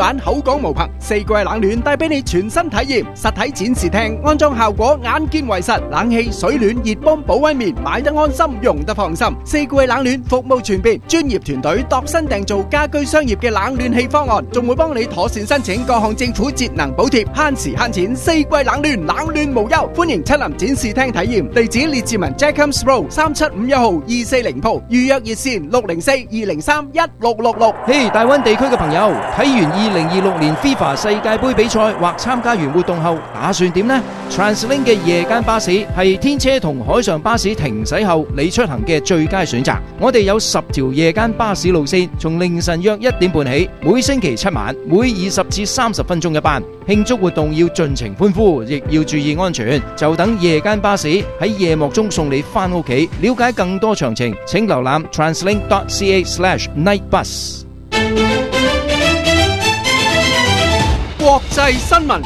版口講無憑，4季冷暖帶俾你全新體驗。實體展示廳安裝效果眼見為實，冷氣、水暖、熱泵、保溫棉買得安心，用得放心。4季冷暖服務全面，專業團隊度身訂造家居商業嘅冷暖氣方案，仲會幫你妥善申請各項政府節能補貼，慳時慳錢。4季冷暖，冷暖無憂，歡迎親臨展示廳體驗。地址列治文 Jackhams Road 3751號240鋪，預約熱線604-203-1666。 嘿，大灣地區嘅朋友，睇完2026年 FIFA 世界盃比賽或參加完活動後，打算點呢？ TransLink 嘅夜間巴士係天車同海上巴士停駛後你出行嘅最佳選擇。我哋有10條夜間巴士路線，從凌晨約1點半起，每星期7晚，每20至30分鐘一班。慶祝活動要盡情歡呼，亦要注意安全。就等夜間巴士喺夜幕中送你返屋企。了解更多詳情，請瀏覽 translink.ca/nightbus。 國際新聞，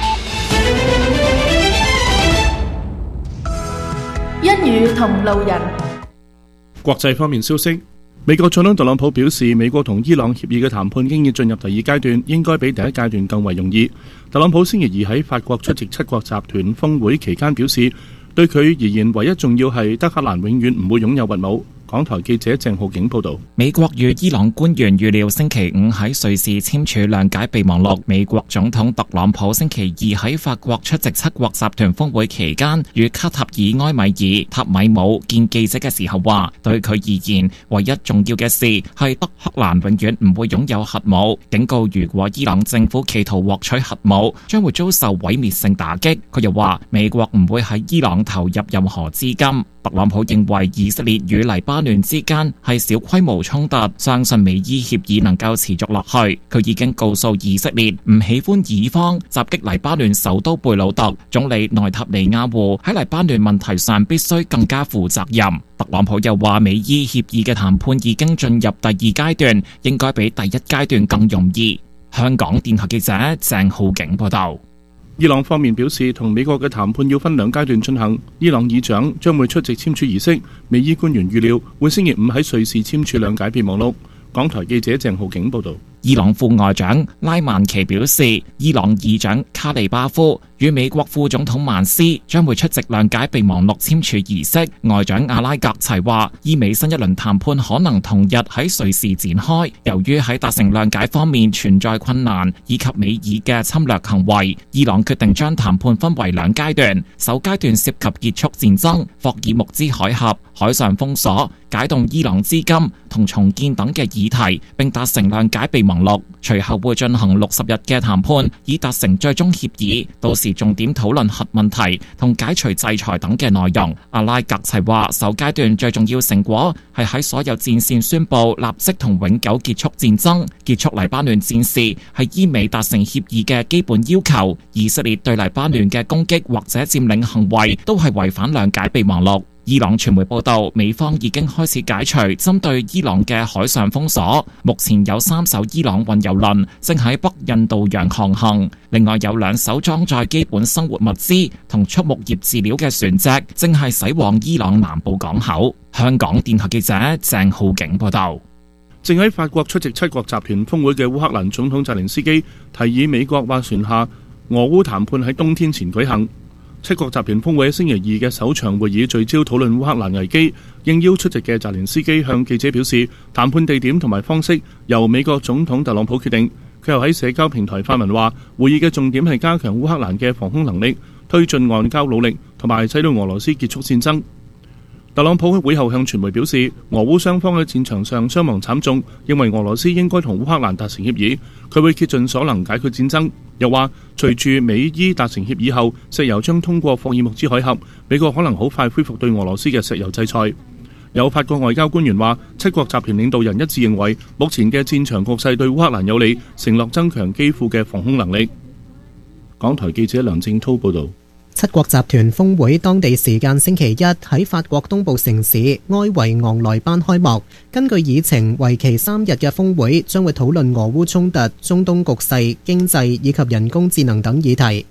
一語同路人。 國際方面消息，美國總統特朗普表示，美國同伊朗協議嘅談判經已進入第2階段，應該比第1階段更為容易。特朗普星期2喺法國出席7國集團峰會期間表示，對佢而言，唯一重要係德黑蘭永遠唔會擁有核武。港台記者鄭浩景報道， 美國與伊朗官員預料星期5喺瑞士簽署諒解備忘錄。美國總統特朗普星期2喺法國出席7國集團峰會期間，與卡塔爾埃米爾塔米姆見記者嘅時候話，對佢而言，唯一重要嘅事係德黑蘭永遠唔會擁有核武，警告如果伊朗政府企圖獲取核武，將會遭受毀滅性打擊。佢又話，美國唔會喺伊朗投入任何資金。特朗普認為以色列與黎巴嫩之間係小規模衝突，相信美伊協議能夠持續落去。佢已經告訴以色列唔喜歡以方襲擊黎巴嫩首都貝魯特，總理內塔尼亞胡喺黎巴嫩問題上必須更加負責任。特朗普又話，美伊協議嘅談判已經進入第2階段，應該比第1階段更容易。香港電台記者鄭浩景報道。 伊朗方面表示，同美國嘅談判要分2階段進行。伊朗議長將會出席簽署儀式。美伊官員預料會星期5喺瑞士簽署諒解備忘錄。港台記者鄭浩景報道。 伊朗副外長拉曼奇表示，伊朗議長卡利巴夫與美國副總統曼斯將會出席諒解備忘錄簽署儀式。外長阿拉格齊話，伊美新一輪談判可能同日喺瑞士展開。由於喺達成諒解方面存在困難，以及美伊嘅侵略行為，伊朗決定將談判分為2階段。首階段涉及結束戰爭、霍爾木茲海峽、海上封鎖、解凍伊朗資金同重建等嘅議題，並達成諒解備忘錄。隨後會進行60日嘅談判，以達成最終協議。到時重點討論核問題同解除制裁等嘅內容。阿拉格齊話，首階段最重要成果係喺所有戰線宣布立即同永久結束戰爭，結束黎巴嫩戰事係伊美達成協議嘅基本要求。以色列對黎巴嫩嘅攻擊或者佔領行為都係違反諒解備忘錄。伊朗傳媒報道，美方已經開始解除針對伊朗嘅海上封鎖，目前有3艘伊朗運油輪正喺北印度洋航行，另外有2艘裝載基本生活物資同畜牧業飼料嘅船隻正係駛往伊朗南部港口。香港電台記者鄭浩景報道。 正喺法國出席7國集團峰會嘅烏克蘭總統澤連斯基提議美國斡旋下俄烏談判喺冬天前舉行。7國集團峰會喺星期2嘅首場會議聚焦討論烏克蘭危機。應邀出席嘅澤連斯基向記者表示，談判地點同埋方式由美國總統特朗普決定。佢又喺社交平台發文話，會議嘅重點係加強烏克蘭嘅防空能力，推進外交努力，同埋使到俄羅斯結束戰爭。特朗普喺會後向傳媒表示，俄烏雙方喺戰場上傷亡慘重，認為俄羅斯應該同烏克蘭達成協議，佢會竭盡所能解決戰爭。又話，隨住美伊達成協議後，石油將通過霍爾木茲海峽，美國可能好快恢復對俄羅斯嘅石油制裁。有法國外交官員話，7國集團領導人一致認為，目前嘅戰場局勢對烏克蘭有利，承諾增強基輔嘅防空能力。港台記者梁正滔報導。 7國集團峰會當地時間星期1喺法國東部城市埃維昂萊班開幕。根據議程，為期3日嘅峰會將會討論俄烏衝突、中東局勢、經濟以及人工智能等議題。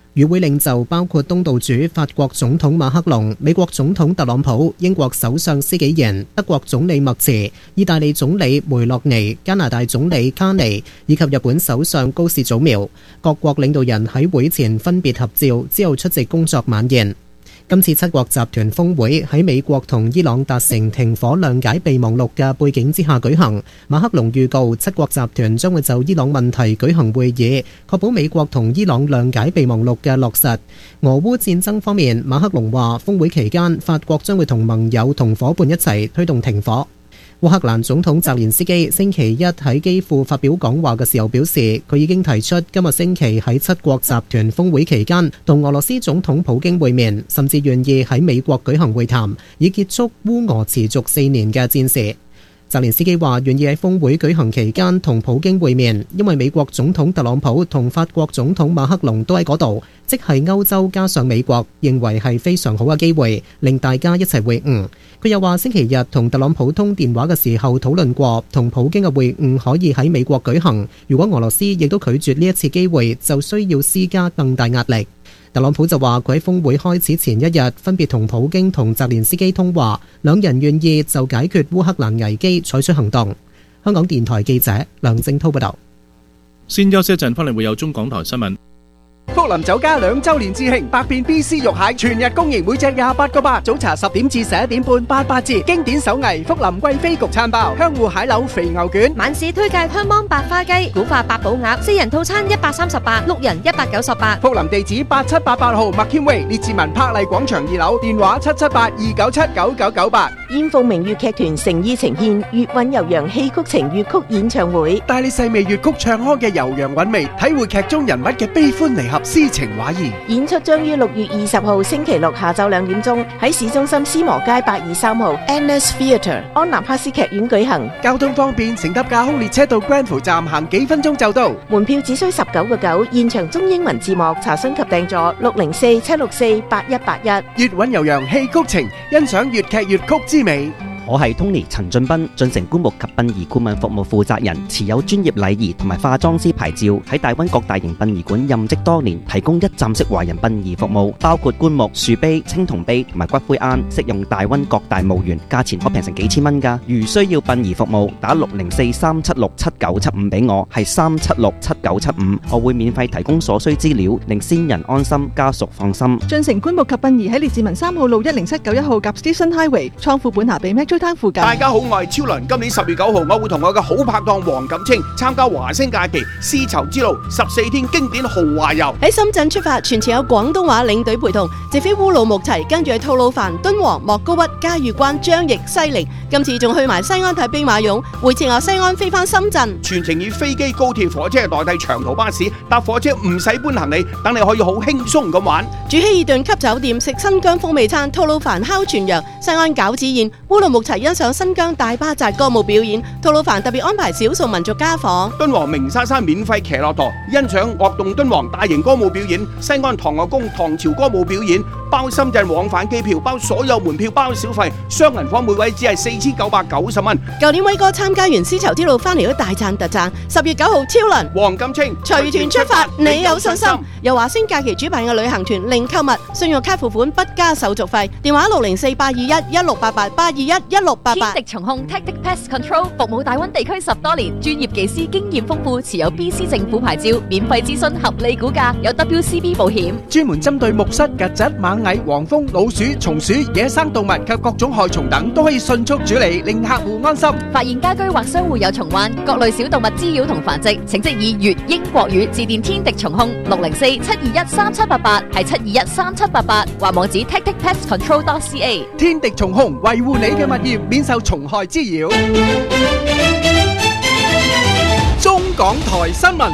與會領袖包括東道主法國總統馬克龍、美國總統特朗普、英國首相施紀賢、德國總理默茨、意大利總理梅洛尼、加拿大總理卡尼以及日本首相高市早苗。各國領導人喺會前分別合照，之後出席工作晚宴。今次七國集團峰會喺美國同伊朗達成停火諒解備忘錄嘅背景之下舉行。馬克龍預告七國集團將會就伊朗問題舉行會議，確保美國同伊朗諒解備忘錄嘅落實。俄烏戰爭方面，馬克龍話峰會期間法國將會同盟友同夥伴一齊推動停火。烏克蘭總統澤連斯基星期一喺基輔發表講話嘅時候表示，佢已經提出今個星期喺七國集團峰會期間同俄羅斯總統普京會面，甚至願意喺美國舉行會談，以結束烏俄持續4年嘅戰事。澤連斯基話願意喺峰會舉行期間同普京會面，因為美國總統特朗普同法國總統馬克龍都喺嗰度，即係歐洲加上美國，認為係非常好嘅機會，令大家一齊會晤。佢又話星期日同特朗普通電話嘅時候討論過，同普京嘅會晤可以喺美國舉行。如果俄羅斯亦都拒絕呢一次機會，就需要施加更大壓力。特朗普就話佢喺峰會開始前一日分別同普京同澤連斯基通話，兩人願意就解決烏克蘭危機採取行動。香港電台記者梁正滔報道。 先休息一陣，翻嚟會有中港台新聞。 福林酒家2周年致慶，百變 BC 肉蟹全日供應，每隻28個8，早茶10點至11點半88折。經典手藝福林貴妃焗餐包，香芋蟹柳肥牛卷。 晚市推介香芒白花雞、古化八寶鴨，4人套餐138，六人198。 福林地址8788號麥謙威列治文柏麗廣場2樓，電話778-297-9998。 燕鳳鳴粵劇團誠意呈獻粵韻悠揚戲曲情粵曲演唱會， 帶你細味粵曲唱腔嘅悠揚韻味，體會劇中人物嘅悲歡離合、詩情畫意。 演出將於6月20號星期六下晝2點鐘喺市中心斯摩街823號 NS Theatre 安納克斯劇院舉行。 交通方便，乘搭架空列車到 Granville 站行幾分鐘就到。 門票只需19個9，現場中英文字幕，查詢及訂座604-764-8181。 粵韻悠揚戲曲情，欣賞粵劇粵曲之美。 我係 Tony 陳俊斌，進城棺木及殯儀顧問服務負責人，持有專業禮儀同埋化妝師牌照，喺大灣各大型殯儀館任職多年，提供一站式華人殯儀服務，包括棺木、樹碑、青銅碑同埋骨灰龕，適用大灣各大墓園，價錢可平成幾千蚊㗎。如需要殯儀服務，打604-376-7975俾我，係376-7975，我會免費提供所需資料，令先人安心，家屬放心。 進城棺木及殯儀喺列治文3號路10791號夾 Station Highway，倉庫本拿比 Metro附近。 大家好，我係超倫。今年10月9號，我會同我嘅好拍檔黃錦清參加華星假期絲綢之路14天經典豪華遊。 喺深圳出發，全程有廣東話領隊陪同，直飛烏魯木齊，跟住去吐魯番、敦煌、莫高窟、嘉峪關、張掖、西寧。今次仲去埋西安睇兵馬俑，回程由西安飛翻深圳。 全程以飛機、高鐵、火車代替長途巴士，搭火車唔使搬行李，等你可以好輕鬆咁玩。 住希爾頓級酒店，食新疆風味餐，吐魯番烤全羊，西安餃子宴，烏魯木齊欣賞新疆大巴扎歌舞表演，吐魯番特別安排少數民族家訪。 敦煌鳴沙山免費騎駱駝，欣賞樂動敦煌大型歌舞表演。西安唐樂宮唐朝歌舞表演，包深圳往返機票，包所有門票，包小費，雙人房每位只係4990蚊。 舊年威哥參加完絲綢之路翻嚟都大讚特讚。10月9號超輪黃錦清隨團出發，你有信心？由華星假期主辦嘅旅行團，零購物，信用卡付款不加手續費。電話604-821-1688 天敵蟲控 Tactic Pest Control 服務大灣地區10多年，專業技師經驗豐富，持有 BC 政府牌照，免費諮詢合理估價，有 WCB 保險， 專門針對木蝨、曱甴、螞蟻、黃蜂、老鼠、松鼠、野生動物及各種害蟲等，都可以迅速處理，令客戶安心。 發現家居或商戶有蟲患、各類小動物滋擾同繁殖，請即以粵英國語致電天敵蟲控604-721-3788，係721-3788，或網址 tacticpestcontrol.ca。 天敵蟲控維護你嘅物業免受蟲害滋擾。中港台新聞。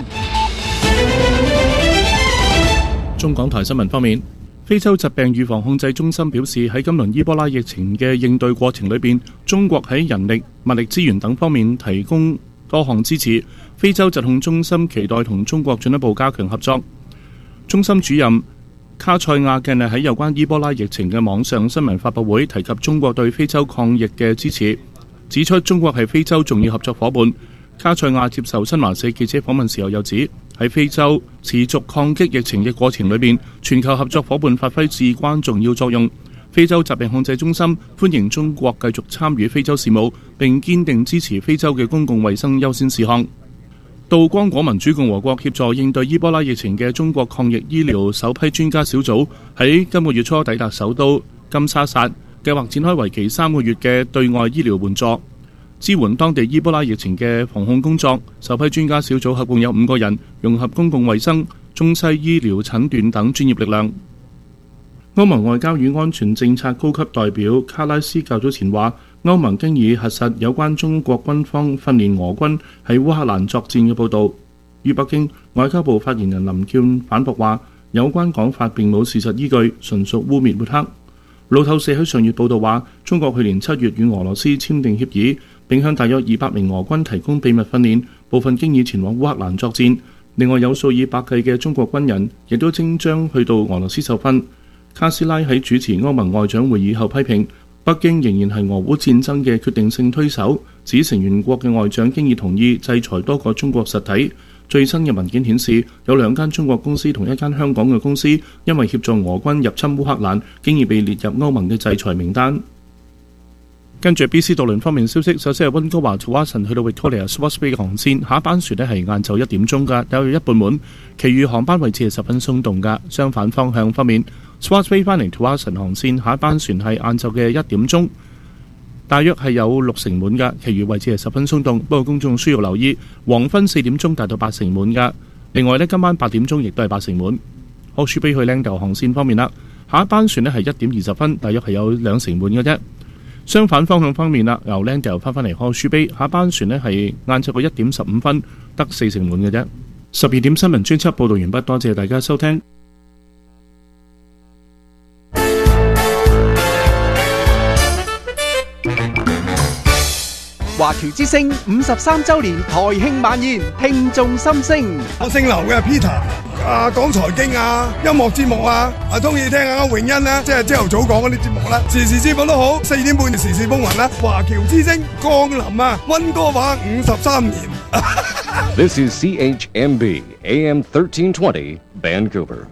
中港台新聞方面，非洲疾病預防控制中心表示，喺今輪伊波拉疫情嘅應對過程裏邊，中國喺人力、物力資源等方面提供多項支持。非洲疾控中心期待同中國進一步加強合作。中心主任卡塞亞近日喺有關伊波拉疫情嘅網上新聞發佈會提及中國對非洲抗疫嘅支持，指出中國係非洲重要合作伙伴。卡塞亞接受新華社記者訪問時候又指， 喺非洲持續抗擊疫情嘅過程裏面，全球合作伙伴發揮至關重要作用。非洲疾病控制中心歡迎中國繼續參與非洲事務，並堅定支持非洲嘅公共衛生優先事項。到剛果民主共和國協助應對伊波拉疫情嘅中國抗疫醫療首批專家小組喺今個月初抵達首都金沙薩，計劃展開為期3個月嘅對外醫療援助，支援當地伊波拉疫情嘅防控工作。首批專家小組合共有5個人，融合公共衛生、中西醫療診斷等專業力量。歐盟外交與安全政策高級代表卡拉斯較早前話，歐盟經已核實有關中國軍方訓練俄軍喺烏克蘭作戰嘅報導。於北京，外交部發言人林健反駁話，有關講法並冇事實依據，純屬污蔑抹黑。路透社喺上月報導話，中國去年7月與俄羅斯簽訂協議，並向大約200名俄軍提供秘密訓練，部分經已前往烏克蘭作戰。另外有數以百計嘅中國軍人亦都即將去到俄羅斯受訓。卡斯拉喺主持歐盟外長會議後批評北京仍然係俄烏戰爭嘅決定性推手，指成員國嘅外長經已同意制裁多個中國實體。最新嘅文件顯示，有2間中國公司同1間香港嘅公司因為協助俄軍入侵烏克蘭，經已被列入歐盟嘅制裁名單。跟住 BC 渡輪方面消息，首先係溫哥華 Tsawwassen 去到 Victoria Swartz Bay 嘅航線，下一班船係晏晝1點鐘㗎，有一半滿，其餘航班位置係十分鬆動㗎。相反方向方面，Swartz Bay 翻嚟 Tsawwassen 航線，下一班船係晏晝嘅1點鐘，大約係有60滿㗎，其餘位置係十分鬆動。不過公眾需要留意，黃昏4點鐘達到80滿㗎。另外呢，今晚8點鐘亦都係80滿。Horseshoe Bay 去 Langdale 航線方面啦，下一班船呢係1點20分，大約係有20滿嘅啫。相反方向方面啦，由 Langdale 翻嚟 Horseshoe Bay，下一班船呢係晏晝嘅1點15分，得40滿嘅啫。12點新聞專輯報導完畢，多謝大家收聽。 華僑之聲53週年台慶晚宴，聽眾心聲。 我姓劉嘅 Peter， 講財經啊，音樂節目啊，中意聽下永恩啦，即係朝頭早講嗰啲節目啦，時事節目都好，4點半時事風雲啦。華僑之聲降臨啊，溫哥華53年。 This is CHMB AM 1320 Vancouver。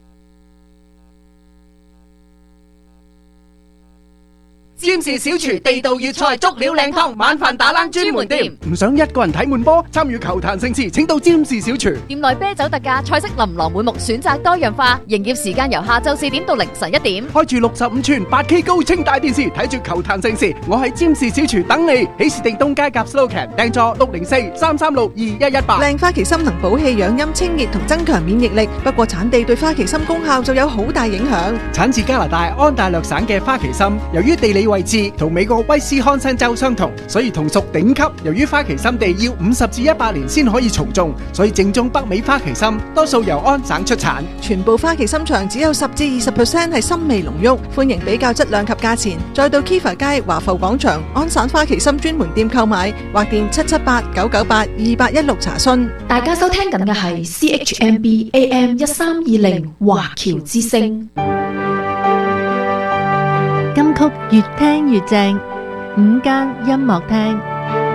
占士小廚地道粵菜足料靚湯，晚飯打冷專門店。唔想一個人睇悶波，參與球壇盛事，請到占士小廚。 店內啤酒特價，菜式琳琅滿目，選擇多樣化。營業時間由下晝4點到凌晨1點。 開住65寸 8K 高清大電視，睇住球壇盛事。我喺占士小廚等你。喜事地東街夾 Slocan， 訂座604-336-2118。 靚花旗參能補氣養陰、清熱同增強免疫力，不過產地對花旗參功效就有好大影響。 產自加拿大安大略省嘅花旗參，由於地理位置同美國威斯康辛州相同，所以同屬頂級。由於花旗參地要50至100年先可以重種，所以正宗北美花旗參多數由安省出產。 全部花旗參場只有10至20% 係參味濃郁，歡迎比較質量及價錢。再到 Kiva 街華埠廣場安省花旗參專門店購買，或電778-998-2816查詢。 大家收聽緊嘅係 CHMB AM 1320華僑之聲。 金曲越聽越正，午間音樂廳。